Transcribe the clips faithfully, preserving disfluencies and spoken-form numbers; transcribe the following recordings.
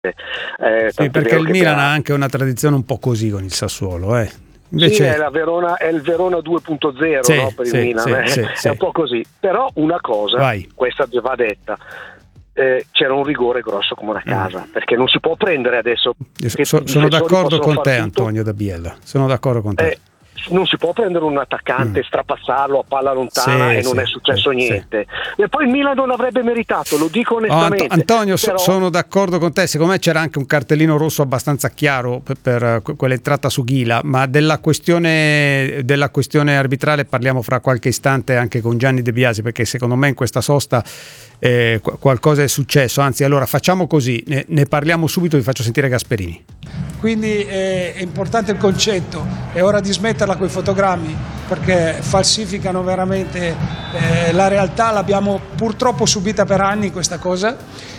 Eh, sì, perché il Milan ha anche una tradizione un po' così con il Sassuolo, eh. Invece... Sì, è, la Verona, è il Verona due punto zero, sì, no, per sì, il Milan, sì, eh. sì, è sì. un po' così. Però una cosa, Vai. questa va detta, eh, c'era un rigore grosso come una casa, mm. perché non si può prendere adesso. Che so, sono d'accordo con te, tutto. Antonio Da Biella, sono d'accordo con te. Eh, non si può prendere un attaccante, mm. strapassarlo a palla lontana sì, e non sì, è successo sì, niente. Sì. E poi il Milan non l'avrebbe meritato, lo dico onestamente. Oh, Antonio, però... sono d'accordo con te. Secondo me c'era anche un cartellino rosso abbastanza chiaro per, per quell'entrata su Ghila, ma della questione, della questione arbitrale parliamo fra qualche istante anche con Gianni De Biasi, perché secondo me in questa sosta eh, qualcosa è successo. Anzi, allora facciamo così, ne, ne parliamo subito, vi faccio sentire Gasperini. Quindi è importante il concetto, è ora di smetterla con i fotogrammi perché falsificano veramente eh, la realtà, l'abbiamo purtroppo subita per anni questa cosa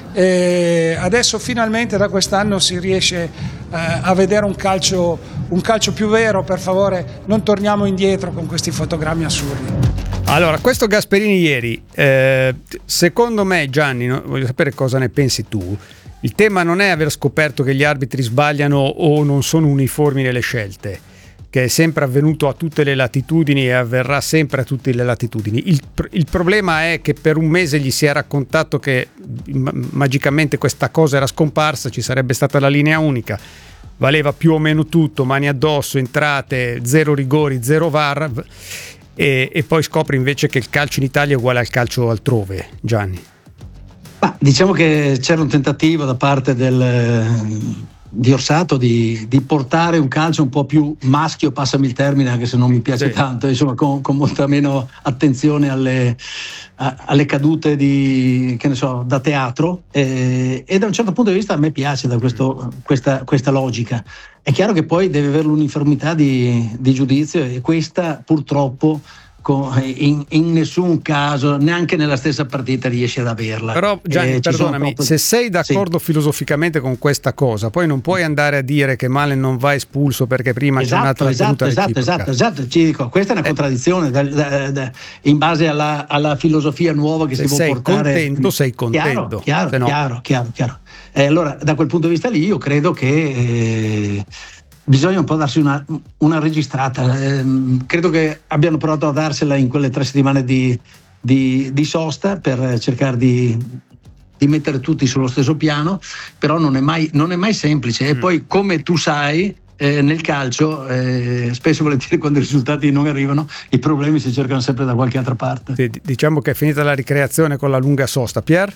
e adesso finalmente da quest'anno si riesce eh, a vedere un calcio, un calcio più vero. Per favore non torniamo indietro con questi fotogrammi assurdi. Allora, questo Gasperini ieri, eh, secondo me Gianni, no, voglio sapere cosa ne pensi tu. Il tema non è aver scoperto che gli arbitri sbagliano o non sono uniformi nelle scelte, che è sempre avvenuto a tutte le latitudini e avverrà sempre a tutte le latitudini. Il, il problema è che per un mese gli si è raccontato che ma- magicamente questa cosa era scomparsa, ci sarebbe stata la linea unica, valeva più o meno tutto, mani addosso, entrate, zero rigori, zero V A R, e, e poi scopri invece che il calcio in Italia è uguale al calcio altrove, Gianni. Ma diciamo che c'era un tentativo da parte del, di Orsato di, di portare un calcio un po' più maschio, passami il termine anche se non mi piace sì. tanto, insomma con, con molta meno attenzione alle, a, alle cadute di, che ne so, da teatro e, e da un certo punto di vista a me piace da questo, questa, questa logica. È chiaro che poi deve avere l'uniformità di, di giudizio e questa purtroppo In, in nessun caso, neanche nella stessa partita riesci ad averla. Però Gianni, eh, perdonami, proprio... se sei d'accordo sì. filosoficamente con questa cosa, poi non puoi andare a dire che Malen non va espulso perché prima esatto, c'è un'altra esatto, esatto, esatto, esatto, ci dico, questa è una eh. contraddizione da, da, da, in base alla, alla filosofia nuova che se si può portare. Sei contento, sei contento. Chiaro, chiaro, no. chiaro, chiaro, chiaro. Eh, allora, da quel punto di vista lì io credo che eh, bisogna un po' darsi una, una registrata. Eh, credo che abbiano provato a darsela in quelle tre settimane di, di, di sosta per cercare di, di mettere tutti sullo stesso piano, però non è mai, non è mai semplice. E mm. poi, come tu sai, eh, nel calcio, eh, spesso e volentieri quando i risultati non arrivano, i problemi si cercano sempre da qualche altra parte. Sì, diciamo che è finita la ricreazione con la lunga sosta. Pier?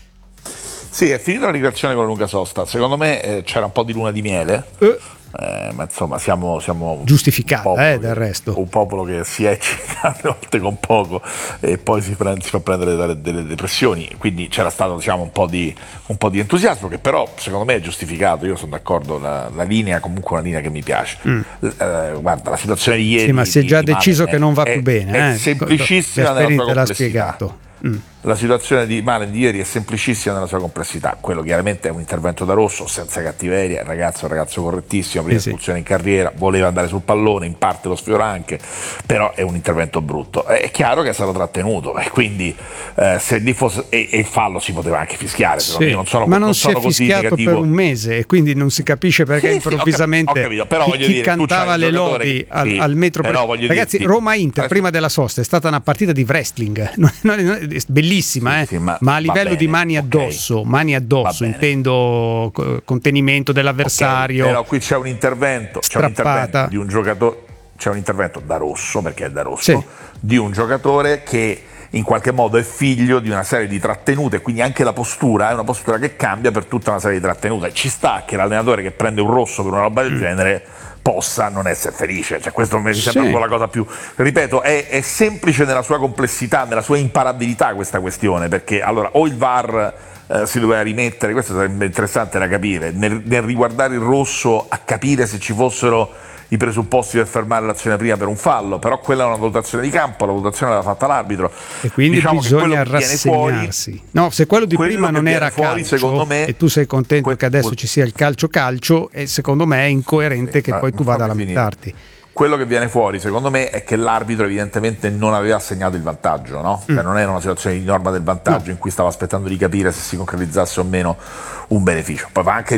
Sì, è finita la ricreazione con la lunga sosta. Secondo me eh, c'era un po' di luna di miele. Uh. Eh, ma insomma siamo, siamo giustificata eh, del resto un popolo che si eccita a volte con poco e poi si, prende, si fa prendere dalle, delle depressioni, quindi c'era stato diciamo un po' di un po' di entusiasmo che però secondo me è giustificato. Io sono d'accordo, la, la linea comunque è una linea che mi piace. mm. eh, guarda la situazione di ieri, sì, ma si è già deciso Malen che non va è, più bene è eh. semplicissima nella sua complessità. Spiegato. Mm. La situazione di Malen di ieri è semplicissima nella sua complessità. Quello chiaramente è un intervento da rosso, senza cattiveria. Il ragazzo è un ragazzo correttissimo, prima sì, espulsione sì. in carriera, voleva andare sul pallone, in parte lo sfiora anche, però è un intervento brutto. È chiaro che è stato trattenuto e quindi eh, se lì fosse e, e il fallo si poteva anche fischiare. Sì, io non sono, ma non, non si sono è fischiato negativo. per un mese e quindi non si capisce perché sì, improvvisamente sì, ho capito, ho capito, però chi, voglio chi dire, cantava le lodi al, sì, al metro. Per... Ragazzi, dirti, Roma-Inter prima della sosta è stata una partita di wrestling non, non, non, bellissima, sì, eh. sì, ma, ma a livello bene, di mani addosso, okay. mani addosso, intendo contenimento dell'avversario. Okay. Però qui c'è un intervento, c'è un intervento di un giocatore, c'è un intervento da rosso, perché è da rosso, sì. di un giocatore che in qualche modo è figlio di una serie di trattenute, quindi anche la postura è una postura che cambia per tutta una serie di trattenute. Ci sta che l'allenatore che prende un rosso per una roba del mm. genere possa non essere felice, cioè questo mi sembra sì. un po' la cosa più, ripeto, è, è semplice nella sua complessità, nella sua imparabilità questa questione, perché allora o il V A R eh, si doveva rimettere, questo sarebbe interessante da capire, nel, nel riguardare il rosso a capire se ci fossero i presupposti per fermare l'azione prima per un fallo, però quella è una valutazione di campo, la valutazione l'ha fatta l'arbitro e quindi diciamo bisogna che rassegnarsi fuori, no, se quello di quello prima non era fuori, calcio secondo me, e tu sei contento que- che adesso que- ci sia il calcio calcio e secondo me è incoerente sì, che ma, poi tu vada a lamentarti. quello che viene fuori secondo me è che l'arbitro evidentemente non aveva assegnato il vantaggio, no? Mm. Cioè non era una situazione di norma del vantaggio no. in cui stava aspettando di capire se si concretizzasse o meno un beneficio. Poi va anche